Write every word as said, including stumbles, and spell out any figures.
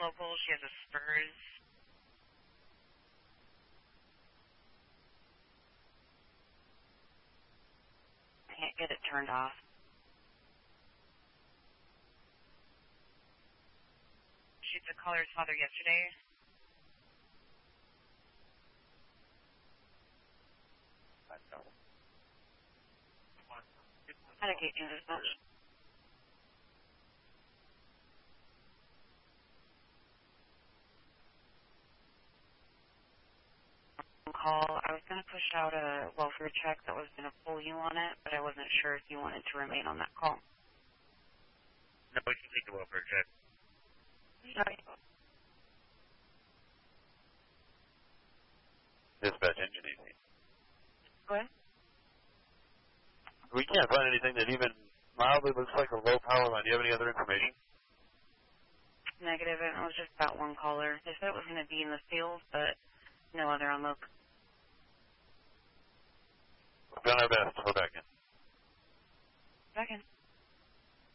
local. She has a Spurs. Can't get it turned off. She's a caller's father yesterday. How to get into this? Call. I was going to push out a welfare check that was going to pull you on it, but I wasn't sure if you wanted to remain on that call. No, we can take the welfare check. Sorry. Dispatch engine easy. Go ahead. We can't find anything that even mildly looks like a low power line. Do you have any other information? Negative. It was just about one caller. They said it was going to be in the field, but no other on local. We've done our best.